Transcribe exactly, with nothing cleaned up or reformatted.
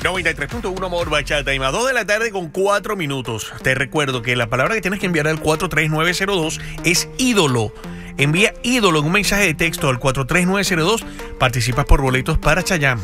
noventa y tres punto uno Amor Bachata y más dos de la tarde con cuatro minutos. Te recuerdo que la palabra que tienes que enviar al cuatro tres nueve cero dos es ídolo. Envía ídolo en un mensaje de texto al cuatro tres nueve cero dos. Participas por boletos para Chayanne.